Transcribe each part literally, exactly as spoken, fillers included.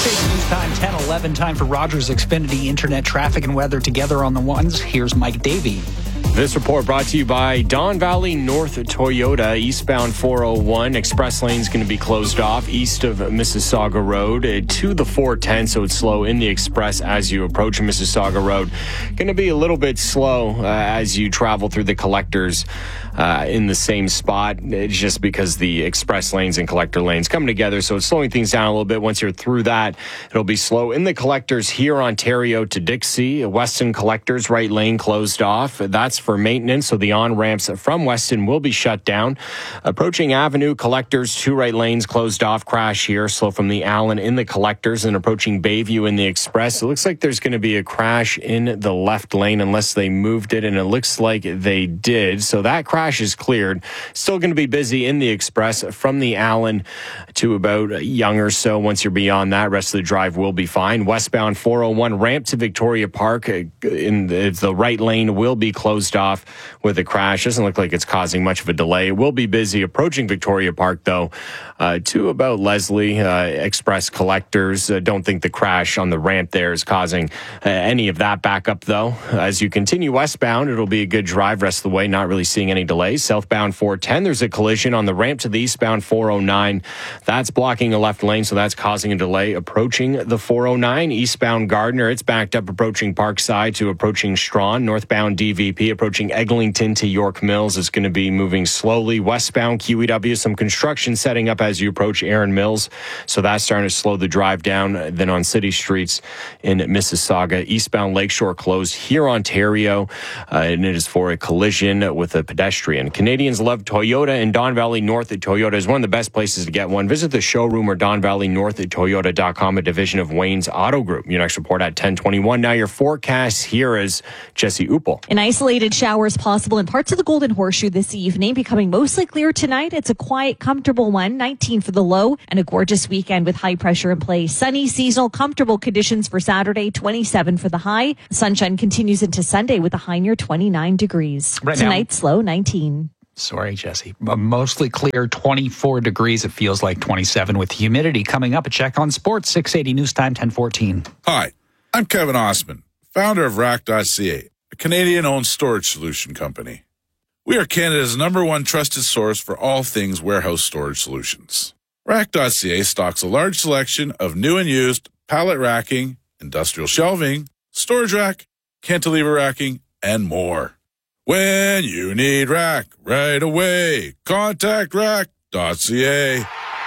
six eighty News Time, ten eleven. Time for Rogers Xfinity Internet traffic and weather together on the ones. Here's Mike Davey. This report brought to you by Don Valley North Toyota. Eastbound four oh one. Express lane is going to be closed off east of Mississauga Road to the four ten, so it's slow in the express as you approach Mississauga Road. Going to be a little bit slow uh, as you travel through the collectors uh, in the same spot. It's just because the express lanes and collector lanes come together, so it's slowing things down a little bit. Once you're through that, it'll be slow in the collectors here, Ontario to Dixie. Weston collectors, right lane closed off. That's for maintenance, so the on-ramps from Weston will be shut down. Approaching Avenue, collectors, two right lanes closed off. Crash here, slow from the Allen in the collectors, and approaching Bayview in the express. It looks like there's going to be a crash in the left lane unless they moved it, and it looks like they did. So that crash is cleared. Still going to be busy in the express from the Allen to about Young or so. Once you're beyond that, rest of the drive will be fine. Westbound four oh one ramp to Victoria Park in the, the right lane will be closed off with a crash. Doesn't look like it's causing much of a delay. It will be busy approaching Victoria Park, though, uh, to about Leslie. Uh, Express collectors uh, don't think the crash on the ramp there is causing uh, any of that backup, though. As you continue westbound, it'll be a good drive rest of the way, not really seeing any delays. Southbound four ten, there's a collision on the ramp to the eastbound four oh nine. That's blocking a left lane, so that's causing a delay approaching the four oh nine. Eastbound Gardner, it's backed up approaching Parkside to approaching Strawn. Northbound D V P approaching Eglinton to York Mills is going to be moving slowly. Westbound Q E W, some construction setting up as you approach Erin Mills, so that's starting to slow the drive down. Then on city streets in Mississauga, eastbound Lakeshore closed here, Ontario, uh, and it is for a collision with a pedestrian. Canadians love Toyota, and Don Valley North Toyota is one of the best places to get one. Visit the showroom or don valley north toyota dot com, a division of Wayne's Auto Group. Your next report at ten twenty-one. Now your forecast here is Jesse Uppel. An isolated showers possible in parts of the Golden Horseshoe this evening, becoming mostly clear tonight. It's a quiet, comfortable one, nineteen for the low, and a gorgeous weekend with high pressure in place. Sunny, seasonal, comfortable conditions for Saturday, twenty-seven for the high. Sunshine continues into Sunday with a high near twenty-nine degrees. Right Tonight's now, low, nineteen. Sorry, Jesse. Mostly clear, twenty-four degrees. It feels like twenty-seven with humidity. Coming up, a check on sports, six eighty News Time, ten fourteen. Hi, I'm Kevin Osman, founder of rack dot c a, a Canadian-owned storage solution company. We are Canada's number one trusted source for all things warehouse storage solutions. rack dot c a stocks a large selection of new and used pallet racking, industrial shelving, storage rack, cantilever racking, and more. When you need rack right away, contact rack dot c a.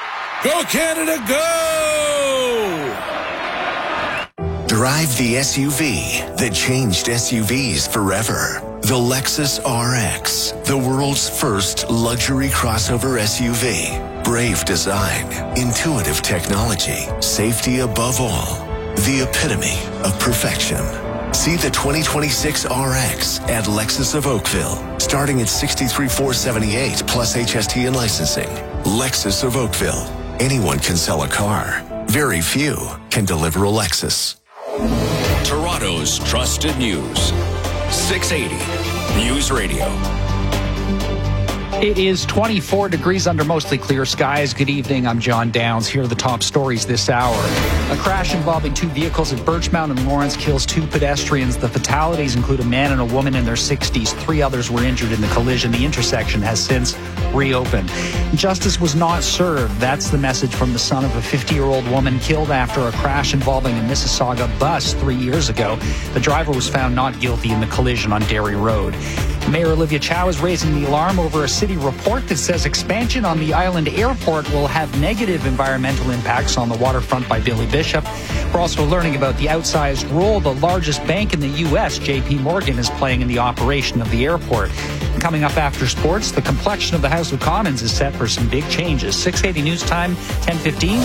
Go Canada, go! Drive the S U V that changed S U Vs forever. The Lexus R X, the world's first luxury crossover S U V. Brave design, intuitive technology, safety above all. The epitome of perfection. See the twenty twenty-six R X at Lexus of Oakville, starting at sixty-three thousand four hundred seventy-eight dollars plus H S T and licensing. Lexus of Oakville. Anyone can sell a car. Very few can deliver a Lexus. Toronto's trusted news. six eighty News Radio. It is twenty-four degrees under mostly clear skies. Good evening. I'm John Downs. Here are the top stories this hour. A crash involving two vehicles at Birchmount and Lawrence kills two pedestrians. The fatalities include a man and a woman in their sixties. Three others were injured in the collision. The intersection has since reopened. Justice was not served. That's the message from the son of a fifty-year-old woman killed after a crash involving a Mississauga bus three years ago. The driver was found not guilty in the collision on Derry Road. Mayor Olivia Chow is raising the alarm over a city report that says expansion on the island airport will have negative environmental impacts on the waterfront by Billy Bishop. We're also learning about the outsized role the largest bank in the U S, J P Morgan, is playing in the operation of the airport. And coming up after sports, the complexion of the House of Commons is set for some big changes. six eighty News Time, ten fifteen.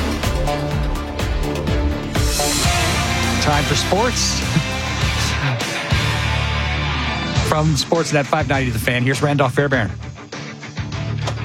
Time for sports. From Sportsnet five ninety The Fan, here's Randolph Fairbairn.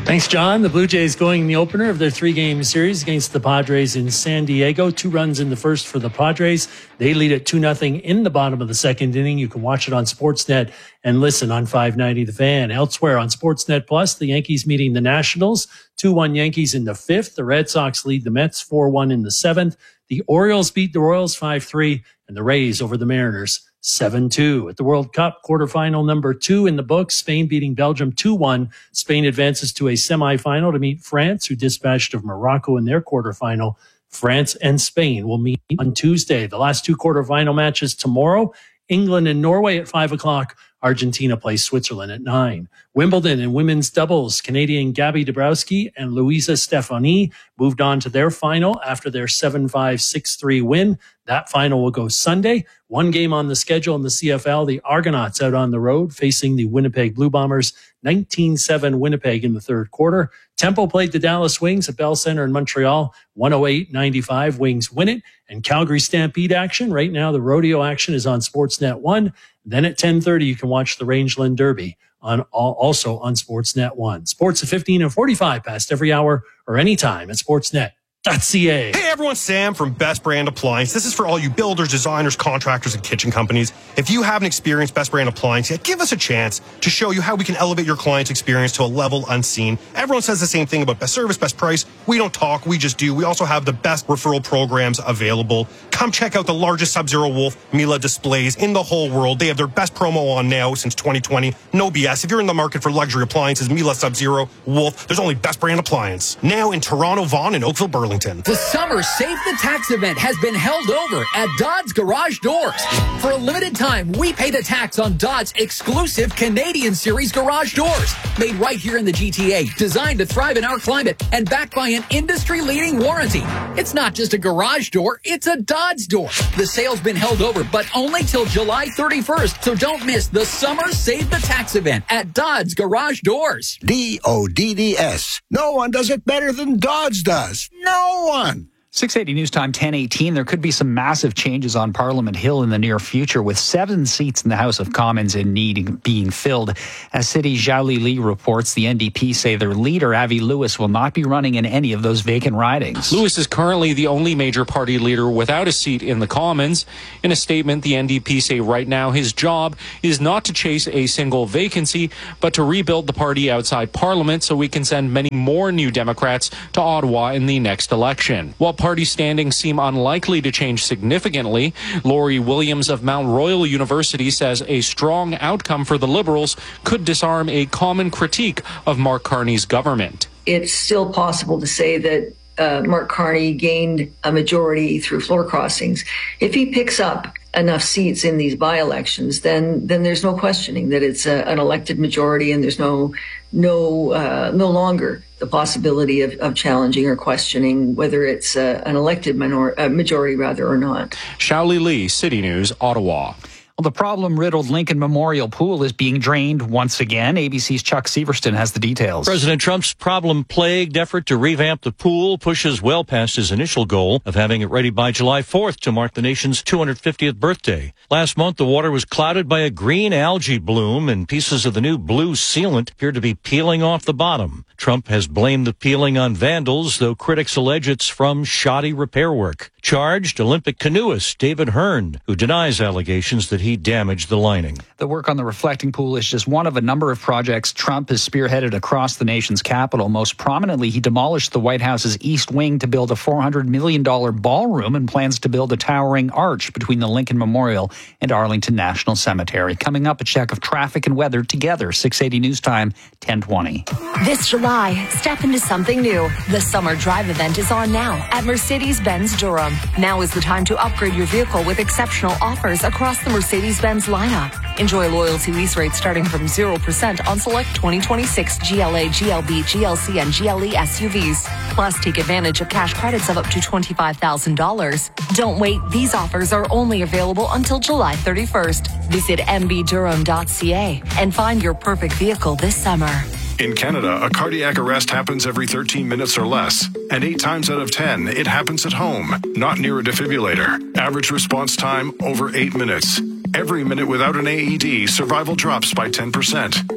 Thanks, John. The Blue Jays going in the opener of their three-game series against the Padres in San Diego. Two runs in the first for the Padres. They lead at two nothing in the bottom of the second inning. You can watch it on Sportsnet and listen on five ninety The Fan. Elsewhere on Sportsnet Plus, the Yankees meeting the Nationals. two one Yankees in the fifth. The Red Sox lead the Mets four one in the seventh. The Orioles beat the Royals five three, and the Rays over the Mariners seven two. At the World Cup, quarterfinal number two in the books, Spain beating Belgium two one. Spain advances to a semifinal to meet France, who dispatched of Morocco in their quarterfinal. France and Spain will meet on Tuesday. The last two quarterfinal matches tomorrow, England and Norway at five o'clock. Argentina plays Switzerland at nine. Wimbledon in women's doubles, Canadian Gabby Dabrowski and Luisa Stefani moved on to their final after their seven five, six three win. That final will go Sunday. One game on the schedule in the C F L, the Argonauts out on the road facing the Winnipeg Blue Bombers, nineteen seven Winnipeg in the third quarter. Temple played the Dallas Wings at Bell Center in Montreal, one oh eight ninety-five. Wings win it. And Calgary Stampede action. Right now, the rodeo action is on Sportsnet one. Then at ten thirty, you can watch the Rangeland Derby on also on Sportsnet one. Sports at fifteen and forty-five past every hour or anytime at sportsnet dot c a. Hey everyone, Sam from Best Brand Appliance. This is for all you builders, designers, contractors, and kitchen companies. If you haven't experienced Best Brand Appliance yet, give us a chance to show you how we can elevate your client's experience to a level unseen. Everyone says the same thing about best service, best price. We don't talk, we just do. We also have the best referral programs available. Come check out the largest Sub-Zero Wolf Miele displays in the whole world. They have their best promo on now since twenty twenty. No B S. If you're in the market for luxury appliances, Miele, Sub-Zero, Wolf, there's only Best Brand Appliance. Now in Toronto, Vaughan, and Oakville, Burlington. The Summer Save the Tax event has been held over at Dodds Garage Doors. For a limited time, we pay the tax on Dodds' exclusive Canadian Series garage doors. Made right here in the G T A, designed to thrive in our climate, and backed by an industry-leading warranty. It's not just a garage door, it's a Dodds door. The sale's been held over, but only till July thirty-first, so don't miss the Summer Save the Tax event at Dodds Garage Doors. D O D D S. No one does it better than Dodds does. No one. six eighty News Time, ten eighteen. There could be some massive changes on Parliament Hill in the near future, with seven seats in the House of Commons in need being filled. As City Zhao Li reports, the N D P say their leader, Avi Lewis, will not be running in any of those vacant ridings. Lewis is currently the only major party leader without a seat in the Commons. In a statement, the N D P say right now his job is not to chase a single vacancy, but to rebuild the party outside Parliament so we can send many more new Democrats to Ottawa in the next election. While party standings seem unlikely to change significantly, Laurie Williams of Mount Royal University says a strong outcome for the Liberals could disarm a common critique of Mark Carney's government. It's still possible to say that uh, Mark Carney gained a majority through floor crossings. If he picks up enough seats in these by-elections, then then there's no questioning that it's a, an elected majority, and there's no no uh, no longer the possibility of, of challenging or questioning whether it's uh, an elected minor, uh, majority rather or not. Shaoli Lee, City News, Ottawa. Well, the problem-riddled Lincoln Memorial Pool is being drained once again. A B C's Chuck Severston has the details. President Trump's problem-plagued effort to revamp the pool pushes well past his initial goal of having it ready by July fourth to mark the nation's two hundred fiftieth birthday. Last month, the water was clouded by a green algae bloom, and pieces of the new blue sealant appeared to be peeling off the bottom. Trump has blamed the peeling on vandals, though critics allege it's from shoddy repair work. Charged Olympic canoeist David Hearn, who denies allegations that he damaged the lining. The work on the reflecting pool is just one of a number of projects Trump has spearheaded across the nation's capital. Most prominently, he demolished the White House's East Wing to build a four hundred million dollars ballroom and plans to build a towering arch between the Lincoln Memorial and Arlington National Cemetery. Coming up, a check of traffic and weather together. six eighty News Time, ten twenty. This July, step into something new. The Summer Drive event is on now at Mercedes-Benz Durham. Now is the time to upgrade your vehicle with exceptional offers across the Mercedes-Benz lineup. Enjoy loyalty lease rates starting from zero percent on select twenty twenty-six G L A, G L B, G L C, and G L E S U Vs. Plus, take advantage of cash credits of up to twenty-five thousand dollars. Don't wait. These offers are only available until July thirty-first. Visit m b durham dot c a and find your perfect vehicle this summer. In Canada, a cardiac arrest happens every thirteen minutes or less, and eight times out of ten, it happens at home, not near a defibrillator. Average response time, over eight minutes. Every minute without an A E D, survival drops by ten percent.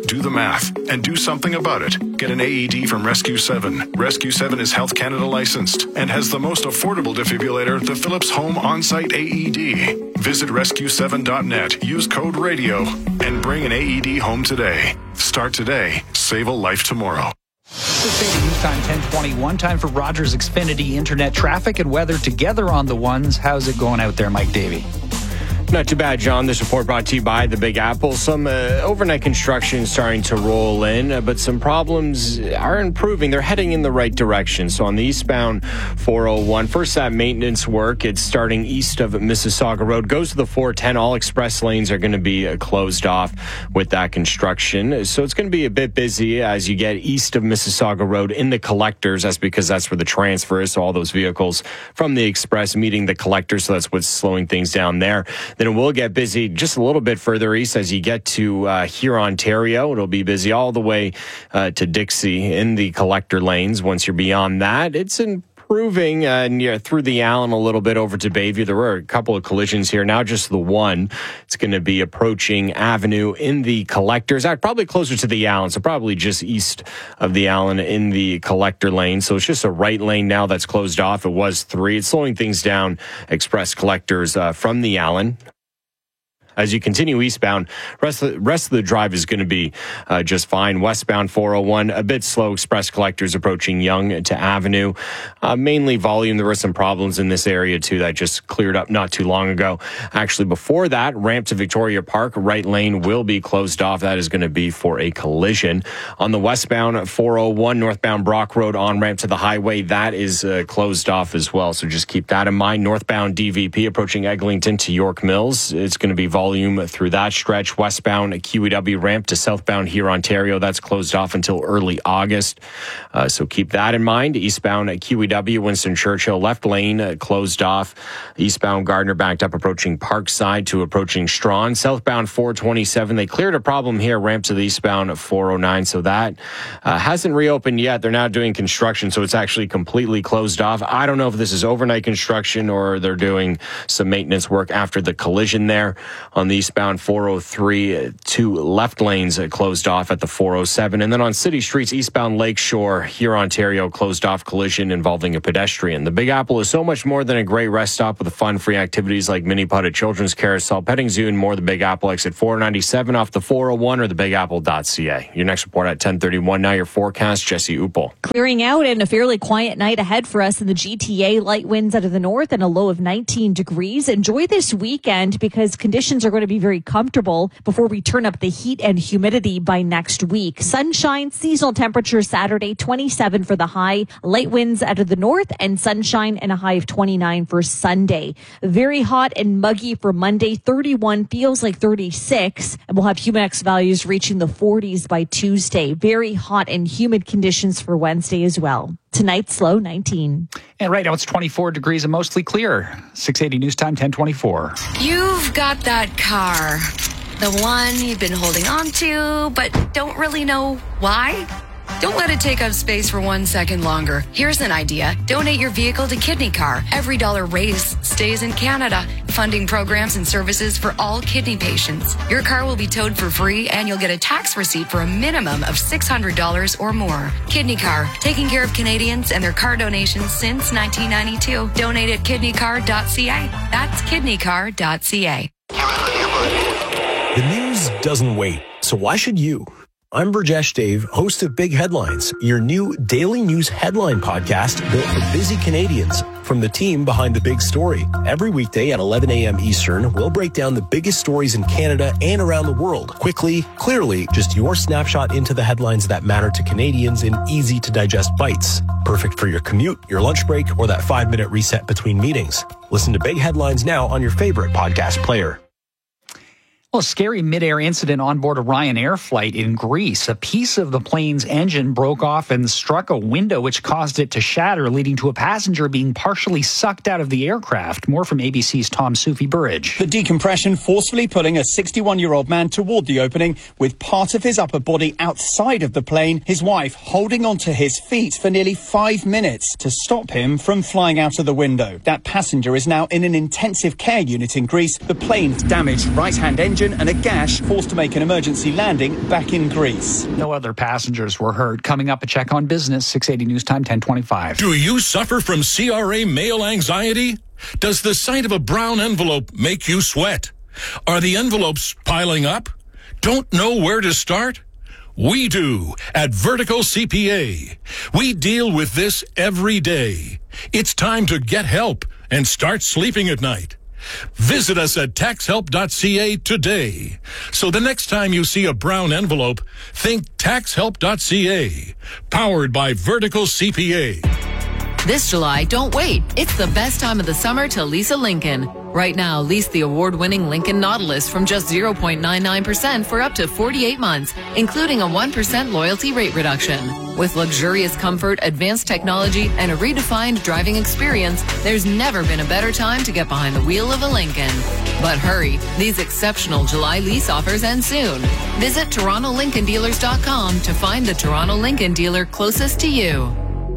Do the math and do something about it. Get an A E D from Rescue seven. Rescue seven is Health Canada licensed and has the most affordable defibrillator, the Philips Home On-Site A E D. Visit rescue seven dot net, use code RADIO, and bring an A E D home today. Start today. Save a life tomorrow. six eighty News Time ten twenty-one. Time for Rogers Xfinity Internet traffic and weather together on the ones. How's it going out there, Mike Davey? Not too bad, John. This report brought to you by the Big Apple. Some uh, overnight construction starting to roll in, uh, but some problems are improving. They're heading in the right direction. So on the eastbound four oh one, first that maintenance work, it's starting east of Mississauga Road, goes to the four ten. All express lanes are going to be uh, closed off with that construction. So it's going to be a bit busy as you get east of Mississauga Road in the collectors. That's because that's where the transfer is. So all those vehicles from the express meeting the collectors. So that's what's slowing things down there. Then it will get busy just a little bit further east as you get to uh, here, Ontario. It'll be busy all the way uh, to Dixie in the collector lanes. Once you're beyond that, it's improving uh, near, through the Allen a little bit over to Bayview. There were a couple of collisions here. Now just the one. It's going to be approaching Avenue in the collectors. Uh, probably closer to the Allen, so probably just east of the Allen in the collector lane. So it's just a right lane now that's closed off. It was three. It's slowing things down. Express collectors uh, from the Allen. As you continue eastbound, rest of the, rest of the drive is going to be uh, just fine. Westbound four oh one, a bit slow. Express collectors approaching Yonge to Avenue. Uh, mainly volume. There were some problems in this area, too, that just cleared up not too long ago. Actually, before that, ramp to Victoria Park, right lane will be closed off. That is going to be for a collision. On the westbound four oh one, northbound Brock Road on-ramp to the highway, that is uh, closed off as well. So just keep that in mind. Northbound D V P approaching Eglinton to York Mills. It's going to be volume through that stretch. Westbound Q E W ramp to southbound here, Ontario, that's closed off until early August. Uh, so keep that in mind. Eastbound Q E W, Winston Churchill, left lane uh, closed off. Eastbound Gardner backed up approaching Parkside to approaching Strawn. Southbound four twenty-seven, they cleared a problem here, ramp to the eastbound four oh nine. So that uh, hasn't reopened yet. They're now doing construction, so it's actually completely closed off. I don't know if this is overnight construction or they're doing some maintenance work after the collision there. On the eastbound four oh three, two left lanes closed off at the four oh seven. And then on city streets, eastbound Lakeshore, here, Ontario, closed off collision involving a pedestrian. The Big Apple is so much more than a great rest stop with fun, free activities like mini putt at Children's Carousel, petting zoo, and more. The Big Apple exit four ninety-seven off the four oh one or the big apple dot c a. Your next report at ten thirty-one. Now your forecast, Jesse Upel. Clearing out and a fairly quiet night ahead for us in the G T A. Light winds out of the north and a low of nineteen degrees. Enjoy this weekend because conditions are going to be very comfortable before we turn up the heat and humidity by next week. Sunshine, seasonal temperature Saturday, twenty-seven for the high. Light winds out of the north and sunshine and a high of twenty-nine for Sunday. Very hot and muggy for Monday, thirty-one, feels like thirty-six. And we'll have Humidex values reaching the forties by Tuesday. Very hot and humid conditions for Wednesday as well. Tonight's low nineteen. And right now it's twenty-four degrees and mostly clear. six eighty News Time, ten twenty-four. You've got that car. The one you've been holding on to, but don't really know why? Don't let it take up space for one second longer. Here's an idea. Donate your vehicle to Kidney Car. Every dollar raised stays in Canada, funding programs and services for all kidney patients. Your car will be towed for free, and you'll get a tax receipt for a minimum of six hundred dollars or more. Kidney Car, taking care of Canadians and their car donations since nineteen ninety-two. Donate at kidney car dot c a. That's kidney car dot c a. The news doesn't wait, so why should you? I'm Burjesh Dave, host of Big Headlines, your new daily news headline podcast built for busy Canadians from the team behind the big story. Every weekday at eleven a.m. Eastern, we'll break down the biggest stories in Canada and around the world. Quickly, clearly, just your snapshot into the headlines that matter to Canadians in easy-to-digest bites. Perfect for your commute, your lunch break, or that five-minute reset between meetings. Listen to Big Headlines now on your favorite podcast player. Well, a scary midair incident on board a Ryanair flight in Greece. A piece of the plane's engine broke off and struck a window, which caused it to shatter, leading to a passenger being partially sucked out of the aircraft. More from A B C's Tom Sufi-Burridge. The decompression forcefully pulling a sixty-one-year-old man toward the opening, with part of his upper body outside of the plane, his wife holding onto his feet for nearly five minutes to stop him from flying out of the window. That passenger is now in an intensive care unit in Greece. The plane's damaged right-hand engine engine and a gash, forced to make an emergency landing back in Greece. No other passengers were hurt. Coming up, a check on business, six eighty News Time, ten twenty-five. Do you suffer from C R A mail anxiety? Does the sight of a brown envelope make you sweat? Are the envelopes piling up? Don't know where to start? We do at Vertical C P A. We deal with this every day. It's time to get help and start sleeping at night. Visit us at tax help dot c a today. So the next time you see a brown envelope, think tax help dot c a. Powered by Vertical C P A. This July, don't wait. It's the best time of the summer to lease a Lincoln. Right now, lease the award-winning Lincoln Nautilus from just zero point nine nine percent for up to forty-eight months, including a one percent loyalty rate reduction. With luxurious comfort, advanced technology, and a redefined driving experience, there's never been a better time to get behind the wheel of a Lincoln. But hurry, these exceptional July lease offers end soon. Visit Toronto Lincoln Dealers dot com to find the Toronto Lincoln dealer closest to you.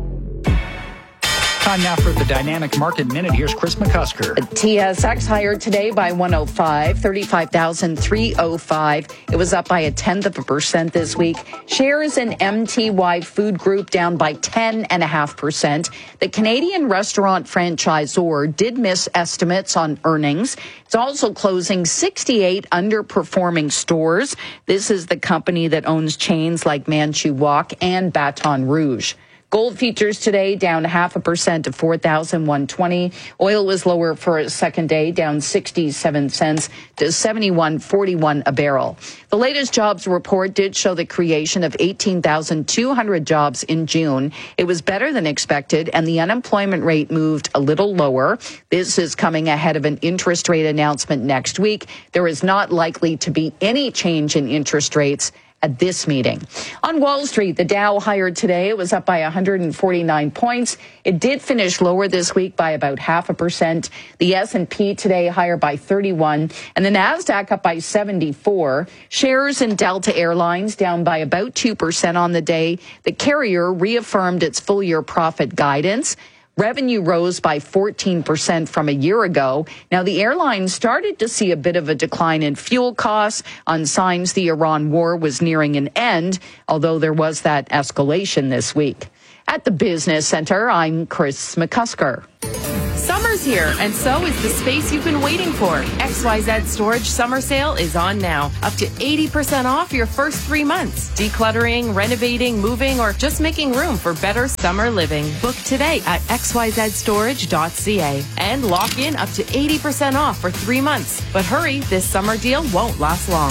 Time now for the Dynamic Market Minute. Here's Chris McCusker. T S X higher today by one oh five, thirty-five thousand three hundred five. It was up by a tenth of a percent this week. Shares in M T Y Food Group down by ten point five percent. The Canadian restaurant franchisor did miss estimates on earnings. It's also closing sixty-eight underperforming stores. This is the company that owns chains like Manchu Wok and Baton Rouge. Gold futures today down half a percent to four thousand one hundred twenty. Oil was lower for a second day, down sixty-seven cents to seventy-one forty-one a barrel. The latest jobs report did show the creation of eighteen thousand two hundred jobs in June. It was better than expected, and the unemployment rate moved a little lower. This is coming ahead of an interest rate announcement next week. There is not likely to be any change in interest rates at this meeting. On Wall Street, the Dow higher today. It was up by one hundred forty-nine points. It did finish lower this week by about half a percent. The S and P today higher by thirty-one, and the Nasdaq up by seventy-four. Shares in Delta Airlines down by about two percent on the day. The carrier reaffirmed its full-year profit guidance. Revenue rose by fourteen percent from a year ago. Now, the airline started to see a bit of a decline in fuel costs on signs the Iran war was nearing an end, although there was that escalation this week. At the Business Center, I'm Chris McCusker. Summer's here, and so is the space you've been waiting for. X Y Z Storage Summer Sale is on now. Up to eighty percent off your first three months. Decluttering, renovating, moving, or just making room for better summer living. Book today at x y z storage dot c a and lock in up to eighty percent off for three months. But hurry, this summer deal won't last long.